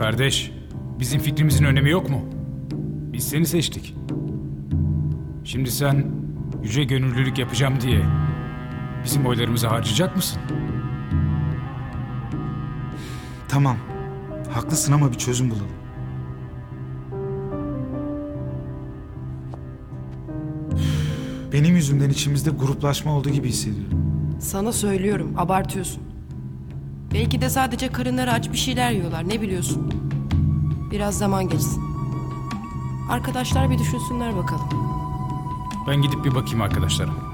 Kardeş, bizim fikrimizin önemi yok mu? Biz seni seçtik. Şimdi sen yüce gönüllülük yapacağım diye bizim oylarımızı harcayacak mısın? Tamam. Haklısın ama bir çözüm bulalım. Benim yüzümden içimizde gruplaşma olduğu gibi hissediyorum. Sana söylüyorum, abartıyorsun. Belki de sadece karınları aç bir şeyler yiyorlar, ne biliyorsun? Biraz zaman geçsin. Arkadaşlar bir düşünsünler bakalım. Ben gidip bir bakayım arkadaşlara.